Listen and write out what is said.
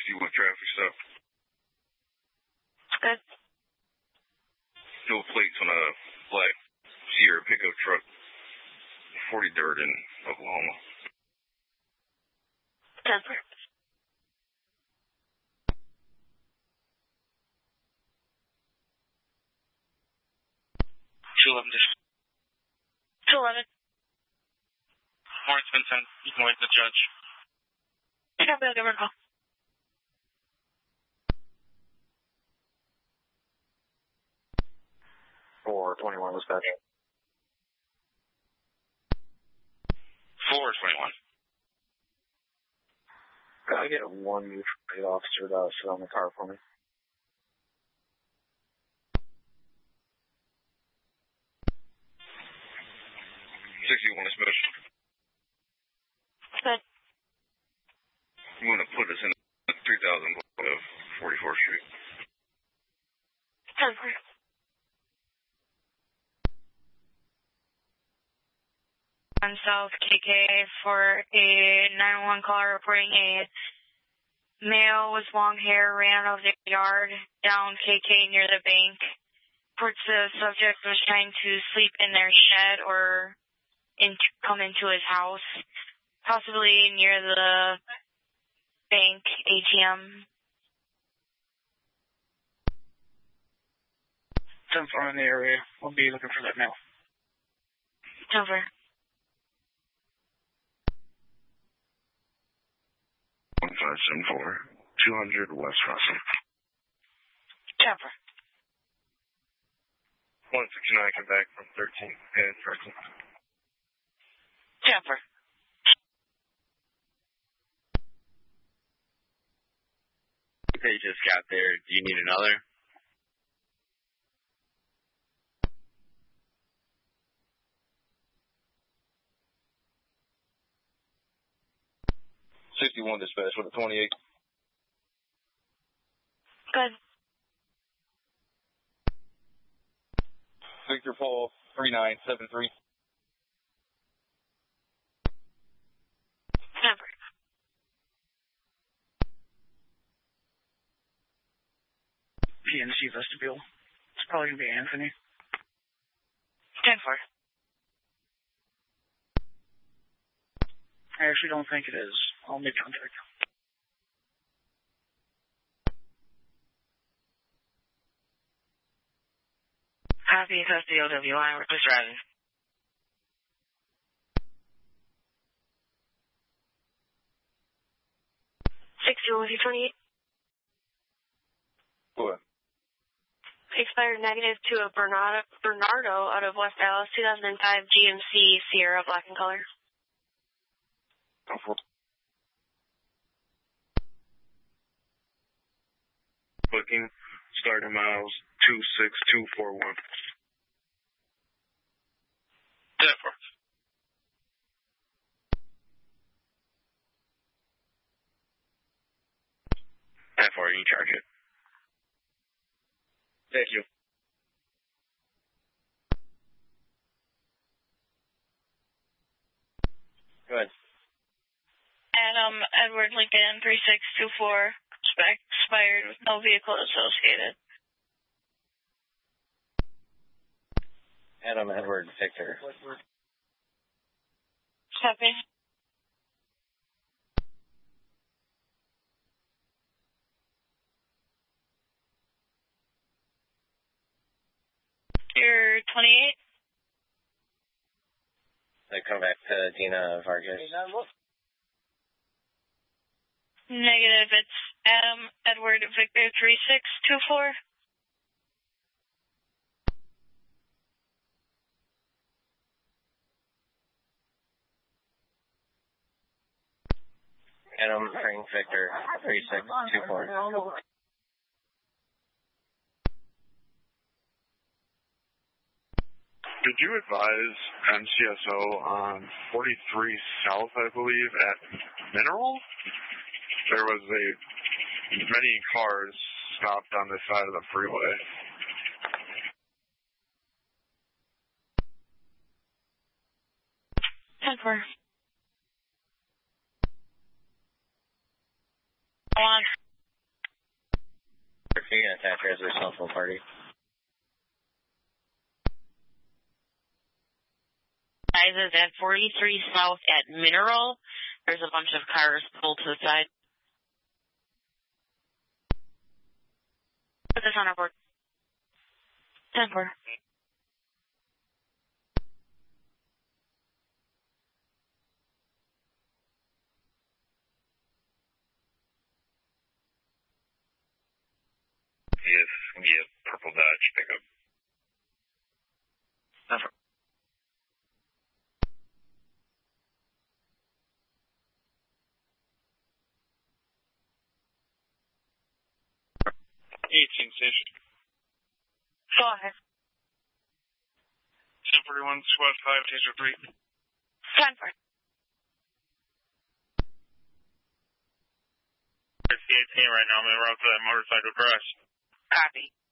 61 traffic stop. Good. No plates on a black Sierra pickup truck. 40 dirt in Oklahoma. 10. 211. 211. Lawrence Vincent, you can wait the judge. Copy, I'll give her a call. For 21 dispatch. 421. Can I get a 1 mutual aid officer to sit on the car for me? Special. Good. You want to put us in 3000 block of 44th Street. 10. On South KK for a 911 caller reporting a male with long hair ran out of the yard down KK near the bank. Reports the subject was trying to sleep in their shed or come into his house, possibly near the bank ATM. 10-4 in the area. We'll be looking for that male. Over. 1574, 200 West Russell. Over. 169, come back from 13 and 13. Over. They just got there. Do you need another? '61 dispatch with a 28. Good. Victor Paul 3973. Over. PNC vestibule. It's probably going to be Anthony. 10-4. I actually don't think it is. I'll make contact. Copy, custody OWI, we're just driving. $61-28. What? Expired negative to a Bernardo out of West Dallas, 2005 GMC Sierra, black and color. Booking, starting miles 26241. 10-4. How far you charge it? Thank you. Good. Adam Edward Lincoln 3624, expired with no vehicle associated. Adam Edward Victor. Copy. You're 28? I come back to Dina Vargas. Negative, it's Adam Edward Victor 3624. Adam Frank Victor 3624. Did you advise MCSO on 43 South, I believe, at Mineral? There was many cars stopped on the side of the freeway. Over. Go on. dispatcher as a cell phone party. Guys, is at 43 South at Mineral. There's a bunch of cars pulled to the side. Put this on our board. 10-4. Yes, purple Dodge pickup. 10-4. Station. Go ahead. 1041, squad 5, taser 3. 10-4. 58 right now. I'm en route to that motorcycle crash. Copy.